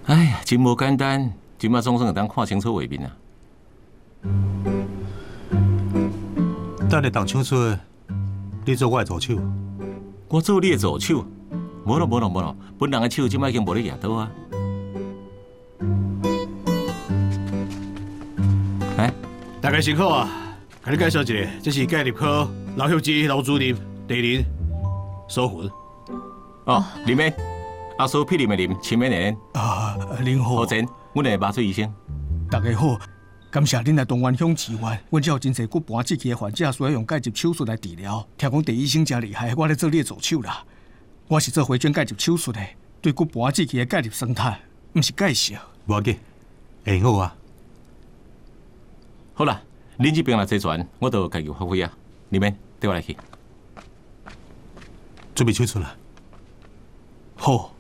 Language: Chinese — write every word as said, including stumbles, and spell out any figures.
哎呀，真无简单，今麦总算会当看清楚画面啊！ 等下动手术，你做我的助手。 我做你的助手？无咯无咯无咯，本人的手今麦已经无咧举刀啊！哎， 大家辛苦啊！给你介绍一下，这是盖入科老乡之老主任地林守魂。 哦，林面，阿叔批林的林，前面的人。 啊，您好。 何真，阮的麻醉医生。 大家好，感谢恁来东源乡支援。阮这有真侪骨盘支气的患者需要用介入手术来治疗。听讲第一医生真厉害，我咧做你的助手啦。我是做回转介入手术的，对骨盘支气的介入生态，毋是介绍。 无要紧，会好啊。 好啦，恁这边来坐船，我就家己发挥啊。里面带我来去。 准备手术了。 好。